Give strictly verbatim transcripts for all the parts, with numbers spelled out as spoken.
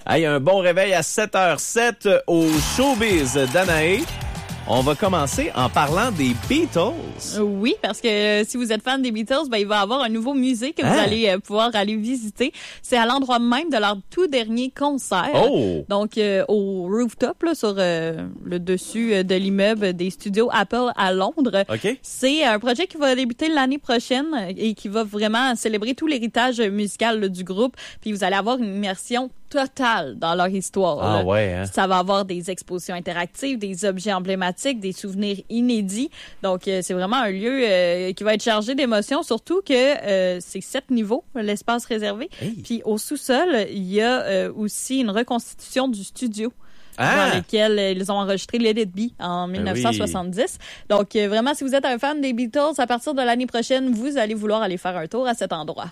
Hey, un bon réveil à sept heures zéro sept au Showbiz d'Anaé. On va commencer en parlant des Beatles. Oui, parce que euh, si vous êtes fan des Beatles, ben il va y avoir un nouveau musée que Hein? vous allez euh, pouvoir aller visiter. C'est à l'endroit même de leur tout dernier concert. Oh! Donc, euh, au rooftop, là, sur euh, le dessus euh, de l'immeuble des studios Apple à Londres. OK. C'est un projet qui va débuter l'année prochaine et qui va vraiment célébrer tout l'héritage musical là, du groupe. Puis vous allez avoir une immersion totale dans leur histoire. Ah là. ouais, hein? Ça va avoir des expositions interactives, des objets emblématiques, des souvenirs inédits. Donc, euh, c'est vraiment un lieu euh, qui va être chargé d'émotions, surtout que euh, c'est sept niveaux, l'espace réservé. Hey. Puis au sous-sol, il y a euh, aussi une reconstitution du studio. Ah! Dans lequel euh, ils ont enregistré Let It Be en dix-neuf cent soixante-dix. Ben Donc, euh, vraiment, si vous êtes un fan des Beatles, à partir de l'année prochaine, vous allez vouloir aller faire un tour à cet endroit.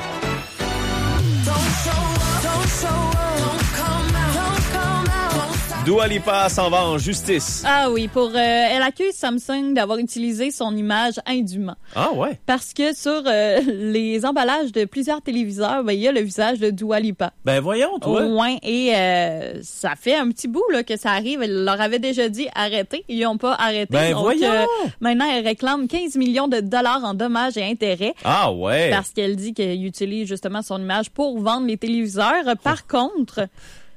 Dua Lipa s'en va en justice. Ah oui, pour euh, elle accuse Samsung d'avoir utilisé son image indûment. Ah ouais? Parce que sur euh, les emballages de plusieurs téléviseurs, ben, il y a le visage de Dua Lipa. Ben voyons, toi. Au moins, et euh, ça fait un petit bout là, que ça arrive. Elle leur avait déjà dit arrêtez. Ils n'ont pas arrêté. Ben Donc, voyons! euh, maintenant, elle réclame quinze millions de dollars en dommages et intérêts. Ah ouais? Parce qu'elle dit qu'elle utilise justement son image pour vendre les téléviseurs. Par contre,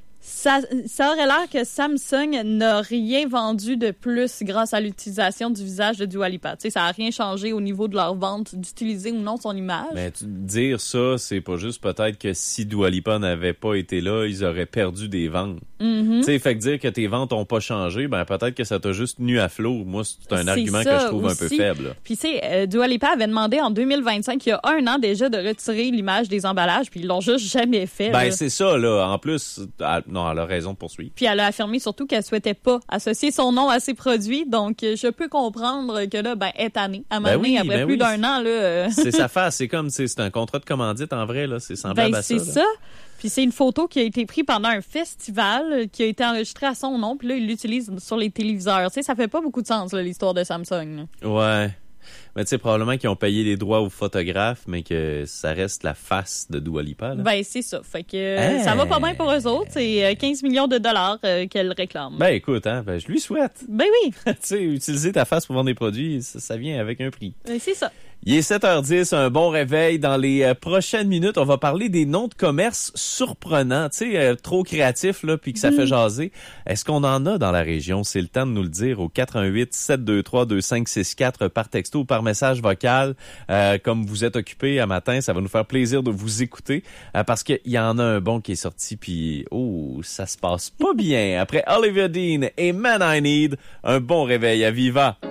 ça, ça aurait l'air que Samsung n'a rien vendu de plus grâce à l'utilisation du visage de Dua Lipa. Tu sais, ça n'a rien changé au niveau de leur vente d'utiliser ou non son image. Mais tu- dire ça, c'est pas juste peut-être que si Dua Lipa n'avait pas été là, ils auraient perdu des ventes. Mm-hmm. Tu sais, fait que dire que tes ventes ont pas changé, ben peut-être que ça t'a juste nu à flot. Moi, c'est un C'est argument ça que je trouve un peu aussi. faible. là. Puis, tu sais, euh, Dua Lipa avait demandé en deux mille vingt-cinq, il y a un an déjà, de retirer l'image des emballages, puis ils l'ont juste jamais fait. Ben là. c'est ça, là. En plus, elle- non, elle a raison de poursuivre. Puis elle a affirmé surtout qu'elle souhaitait pas associer son nom à ses produits. Donc, euh, je peux comprendre que là, ben, elle est tannée. À un moment Ben donné, oui, après ben plus oui. d'un an, là... euh, C'est sa face, c'est comme, c'est c'est un contrat de commandite en vrai, là. C'est semblable Ben, à ça. c'est là. ça. Puis c'est une photo qui a été prise pendant un festival, euh, qui a été enregistrée à son nom, puis là, il l'utilise sur les téléviseurs. Tu sais, ça fait pas beaucoup de sens, là, l'histoire de Samsung. là. Ouais. Mais tu sais, probablement qu'ils ont payé les droits aux photographes, mais que ça reste la face de Dua Lipa, là. Ben, c'est ça. Fait que euh, Hey. ça va pas bien pour eux autres. C'est euh, quinze millions de dollars euh, qu'elle réclame. Ben écoute, hein, ben je lui souhaite. Ben oui, Tu sais, utiliser ta face pour vendre des produits, ça, ça vient avec un prix. euh, c'est ça. Il est sept heures dix, un bon réveil. Dans les euh, prochaines minutes, on va parler des noms de commerce surprenants, tu sais, euh, trop créatifs, là, puis que ça fait jaser. Est-ce qu'on en a dans la région? C'est le temps de nous le dire au quatre un huit, sept deux trois, deux cinq six quatre par texto ou par message vocal. Euh, comme vous êtes occupé à matin, ça va nous faire plaisir de vous écouter euh, parce qu'il y en a un bon qui est sorti, puis oh, ça se passe pas bien. Après Olivia Dean et Man I Need, un bon réveil à Viva.